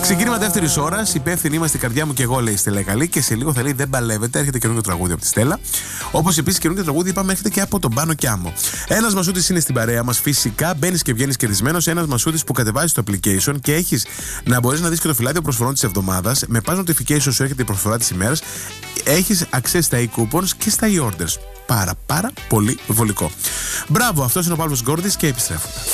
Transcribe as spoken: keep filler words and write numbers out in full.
Ξεκίνημα δεύτερη ώρα. Υπεύθυνοι είμαστε η καρδιά μου και εγώ, λέει η Στέλλα Καλή. Και σε λίγο θα λέει δεν παλεύετε. Έρχεται καινούργιο τραγούδι από τη Στέλλα. Όπως επίσης καινούργιο τραγούδι, είπαμε, έρχεται και από τον Πάνο Κιάμο. Ένας Μασούτης είναι στην παρέα μας. Φυσικά μπαίνεις και βγαίνεις κερδισμένος. Ένας Μασούτης που κατεβάζεις το application και έχεις να μπορείς να δεις και το φυλάδιο προσφορών της εβδομάδας. Με pass notification σου έρχεται η προσφορά της ημέρας. Έχεις access στα e-coupons και στα e-orders. Πάρα πάρα πολύ βολικό. Μπράβο, αυτός είναι ο Παύλος Γκόρδης και επιστρέφουμε.